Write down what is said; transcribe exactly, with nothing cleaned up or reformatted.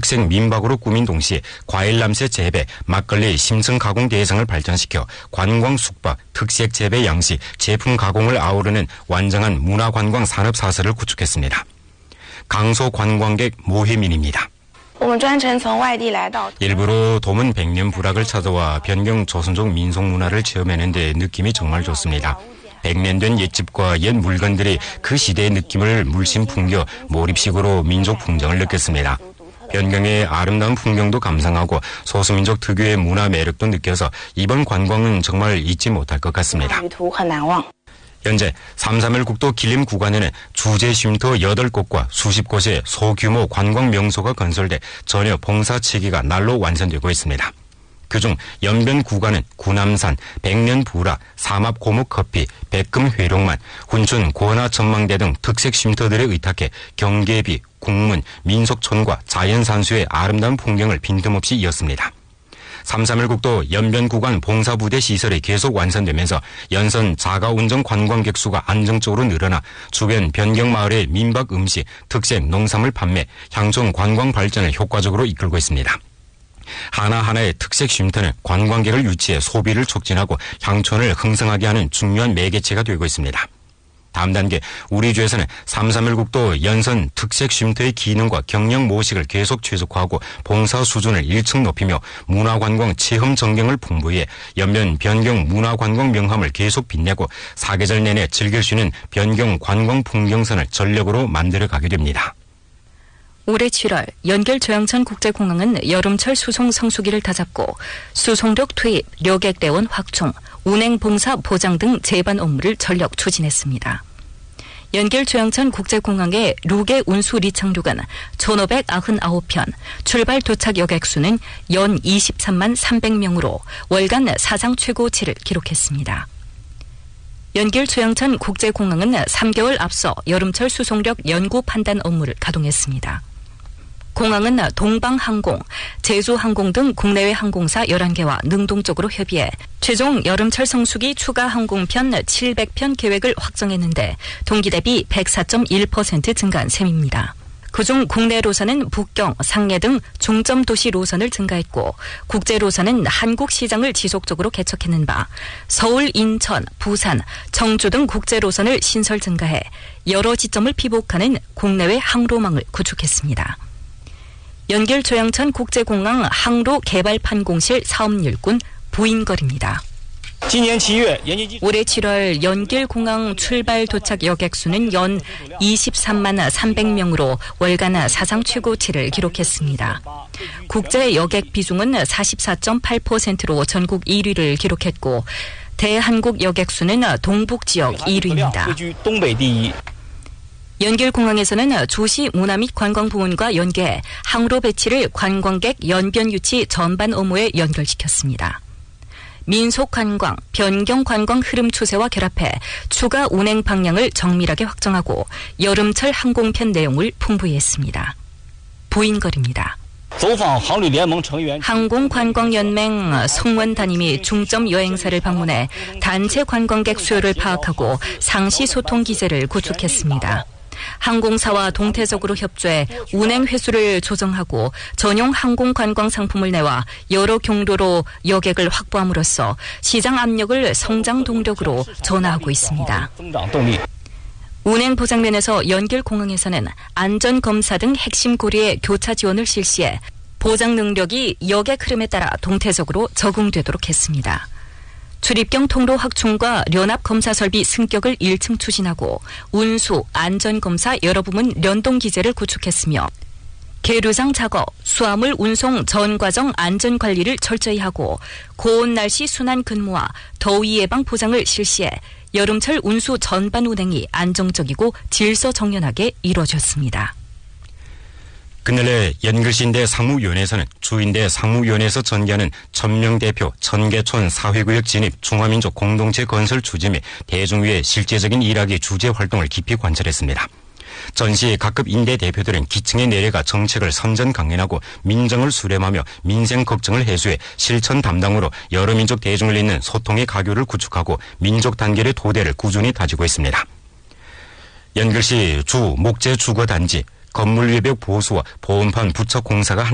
특색 민박으로 꾸민 동시에 과일남새 재배, 막걸리 심층 가공 대상을 발전시켜 관광 숙박, 특색 재배 양식, 제품 가공을 아우르는 완전한 문화관광 산업사설을 구축했습니다. 강소 관광객 모혜민입니다. 일부러 도문 백년 부락을 찾아와 변경 조선족 민속 문화를 체험했는데 느낌이 정말 좋습니다. 백년 된 옛집과 옛 물건들이 그 시대의 느낌을 물씬 풍겨 몰입식으로 민족 풍정을 느꼈습니다. 변경의 아름다운 풍경도 감상하고 소수민족 특유의 문화 매력도 느껴서 이번 관광은 정말 잊지 못할 것 같습니다. 현재 삼삼일 국도 길림 구간에는 주재 쉼터 여덟 곳과 수십 곳의 소규모 관광 명소가 건설돼 전혀 봉사 체계가 날로 완성되고 있습니다. 그중 연변 구간은 구남산, 백년부라, 삼합 고목커피, 백금 회룡만, 훈춘 고하천망대 등 특색 쉼터들에 의탁해 경계비, 국문, 민속촌과 자연산수의 아름다운 풍경을 빈틈없이 이었습니다. 삼삼일 국도 연변 구간 봉사부대 시설이 계속 완성되면서 연선 자가운전 관광객 수가 안정적으로 늘어나 주변 변경마을의 민박 음식, 특색 농산물 판매, 향촌 관광 발전을 효과적으로 이끌고 있습니다. 하나하나의 특색 쉼터는 관광객을 유치해 소비를 촉진하고 향촌을 흥성하게 하는 중요한 매개체가 되고 있습니다. 다음 단계 우리 주에서는 삼삼일 국도 연선 특색 쉼터의 기능과 경영 모식을 계속 최적화하고 봉사 수준을 일층 높이며 문화관광 체험 전경을 풍부히 연변 변경 문화관광 명함을 계속 빛내고 사계절 내내 즐길 수 있는 변경 관광 풍경선을 전력으로 만들어가게 됩니다. 올해 칠월 연결 조양천 국제공항은 여름철 수송 성수기를 다잡고 수송력 투입, 료객대원 확충, 운행 봉사 보장 등 제반 업무를 전력 추진했습니다. 연결 조양천 국제공항의 루게 운수 리착륙은 천오백구십구 편, 출발 도착 여객수는 연 이십삼만 삼백 명으로 월간 사상 최고치를 기록했습니다. 연길 조양천 국제공항은 삼 개월 앞서 여름철 수송력 연구 판단 업무를 가동했습니다. 공항은 동방항공, 제주항공 등 국내외 항공사 열한 개와 능동적으로 협의해 최종 여름철 성수기 추가 항공편 칠백 편 계획을 확정했는데 동기 대비 백사 점 일 퍼센트 증가한 셈입니다. 그중 국내 노선은 북경, 상해 등 중점 도시 노선을 증가했고 국제 노선은 한국 시장을 지속적으로 개척했는 바 서울, 인천, 부산, 청주 등 국제 노선을 신설 증가해 여러 지점을 피복하는 국내외 항로망을 구축했습니다. 연길 조양천 국제공항 항로 개발판 공실 사업일꾼 부인걸입니다. 올해 칠월 연길공항 출발 도착 여객수는 연 이십삼만 삼백 명으로 월간 사상 최고치를 기록했습니다. 국제 여객 비중은 사십사 점 팔 퍼센트로 전국 일 위를 기록했고 대한국 여객수는 동북 지역 일 위입니다. 연길공항에서는 조시 문화 및 관광부문과 연계해 항로 배치를 관광객 연변 유치 전반 업무에 연결시켰습니다. 민속관광, 변경관광 흐름 추세와 결합해 추가 운행 방향을 정밀하게 확정하고 여름철 항공편 내용을 풍부히 했습니다. 부인걸입니다. 항공관광연맹 성원 단임이 중점 여행사를 방문해 단체 관광객 수요를 파악하고 상시 소통 기제를 구축했습니다. 항공사와 동태적으로 협조해 운행 횟수를 조정하고 전용 항공관광 상품을 내와 여러 경로로 여객을 확보함으로써 시장 압력을 성장 동력으로 전환하고 있습니다. 운행 보장 면에서 연길공항에서는 안전검사 등 핵심 고리의 교차 지원을 실시해 보장 능력이 여객 흐름에 따라 동태적으로 적응되도록 했습니다. 출입경 통로 확충과 연합 검사 설비 승격을 일 층 추진하고 운수, 안전검사 여러 부문 연동 기제를 구축했으며 계류장 작업, 수화물 운송 전 과정 안전 관리를 철저히 하고 고온 날씨 순환 근무와 더위 예방 보장을 실시해 여름철 운수 전반 운행이 안정적이고 질서 정연하게 이루어졌습니다. 그날의 연길시인대 상무위원회에서는 주인대 상무위원회에서 전개하는 천명 대표 천계촌 사회구역 진입 중화민족 공동체 건설 추진 및 대중위의 실제적인 일하기 주재 활동을 깊이 관찰했습니다. 전시 각급 인대 대표들은 기층에 내려가 정책을 선전 강연하고 민정을 수렴하며 민생 걱정을 해소해 실천 담당으로 여러 민족 대중을 잇는 소통의 가교를 구축하고 민족 단결의 도대를 꾸준히 다지고 있습니다. 연길시 주 목재 주거 단지 건물 외벽 보수와 보온판 부착 공사가